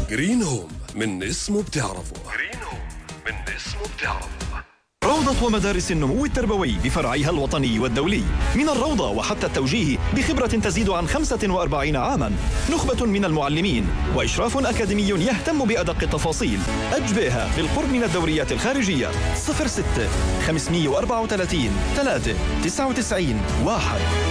جرين هوم، من اسمه بتعرفه. روضة ومدارس النمو التربوي بفرعيها الوطني والدولي، من الروضة وحتى التوجيه بخبرة تزيد عن 45 عاما، نخبة من المعلمين وإشراف أكاديمي يهتم بأدق التفاصيل. أجبيها بالقرب من الدوريات الخارجية. 06 534 3 99 1